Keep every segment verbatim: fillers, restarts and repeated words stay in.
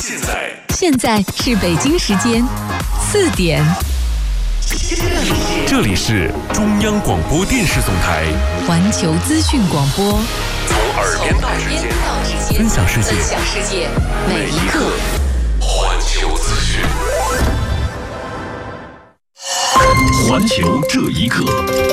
现在现在是北京时间四点。 这里是中央广播电视总台环球资讯广播， 从耳边到指尖，分享世界，每一刻环球资讯。环球这一刻。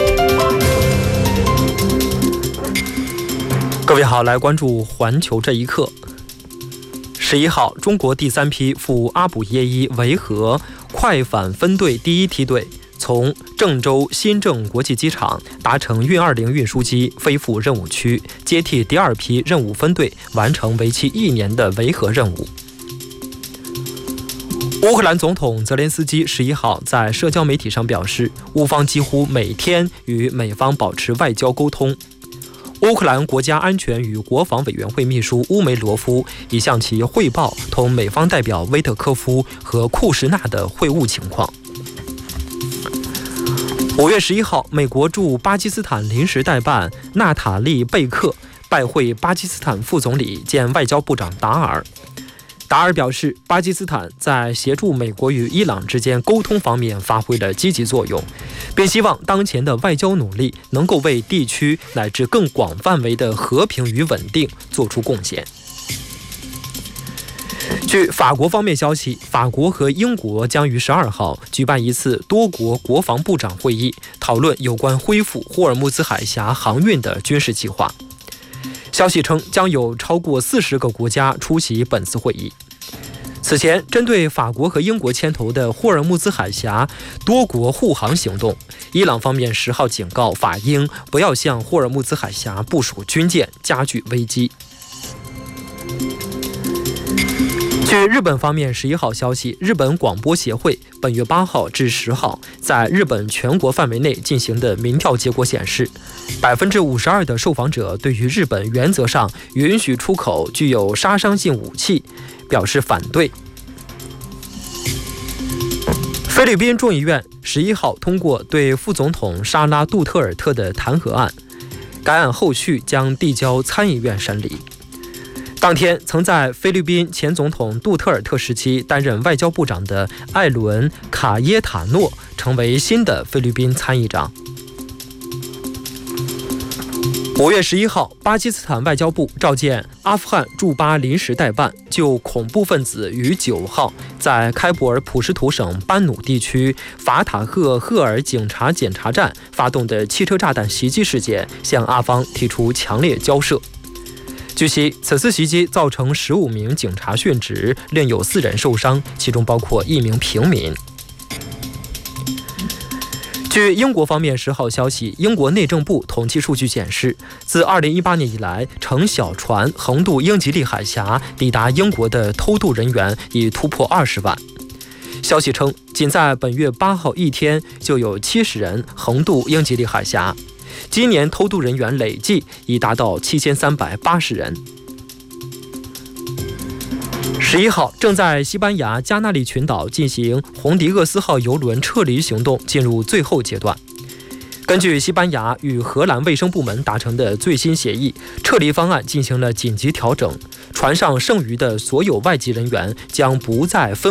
各位好，来关注环球这一刻。十一号，中国第三批赴阿卜耶伊维和快反分队第一梯队从郑州新郑国际机场搭乘运二零运输机飞赴任务区，接替第二批任务分队完成为期一年的维和任务。乌克兰总统泽连斯基十一号在社交媒体上表示，乌方几乎每天与美方保持外交沟通。乌克兰国家安全与国防委员会秘书乌梅罗夫已向其汇报同美方代表威特科夫和库什纳的会晤情况。五月十一号，美国驻巴基斯坦临时代办纳塔利·贝克拜会巴基斯坦副总理兼外交部长达尔。达尔表示，巴基斯坦在协助美国与伊朗之间沟通方面发挥了积极作用，并希望当前的外交努力能够为地区乃至更广范围的和平与稳定做出贡献。据法国方面消息，法国和英国将于十二号举办一次多国国防部长会议，讨论有关恢复霍尔木兹海峡航运的军事计划。消息称，将有超过四十个国家出席本次会议。此前，针对法国和英国牵头的霍尔木兹海峡多国护航行动，伊朗方面十号警告法英不要向霍尔木兹海峡部署军舰，加剧危机。据日本方面十一号消息，日本广播协会本月八号至十号在日本全国范围内进行的民调结果显示，百分之五十二的受访者对于日本原则上允许出口具有杀伤性武器表示反对。菲律宾众议院十一号通过对副总统沙拉杜特尔特的弹劾案，该案后续将递交参议院审理。当天，曾在菲律宾前总统杜特尔特时期担任外交部长的艾伦·卡耶塔诺成为新的菲律宾参议长。五月十一号，巴基斯坦外交部召见阿富汗驻巴临时代办，就恐怖分子于九号在开伯尔普什图省班努地区法塔赫赫尔警察检查站发动的汽车炸弹袭击事件，向阿方提出强烈交涉。据悉，此次袭击造成十五名警察殉职，另有四人受伤，其中包括一名平民。据英国方面十号消息，英国内政部统计数据显示，自二零一八年以来，乘小船横渡英吉利海峡抵达英国的偷渡人员已突破二十万。消息称，仅在本月八号一天就有七十人横渡英吉利海峡。今年偷渡人员累计已达到七千三百八十人。十一号，正在西班牙加那利群岛进行红迪厄斯号邮轮撤离行动进入最后阶段。根据西班牙与荷兰卫生部门达成的最新协议，撤离方案进行了紧急调整，船上剩余的所有外籍人员将不再分